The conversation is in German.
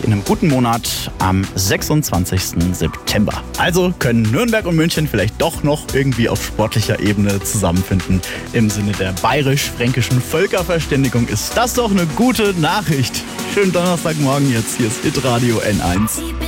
in einem guten Monat am 26. September. Also können Nürnberg und München vielleicht doch noch irgendwie auf sportlicher Ebene zusammenfinden. Im Sinne der bayerisch-fränkischen Völkerverständigung ist das doch eine gute Nachricht. Schönen Donnerstagmorgen jetzt. Hier ist Hitradio N1.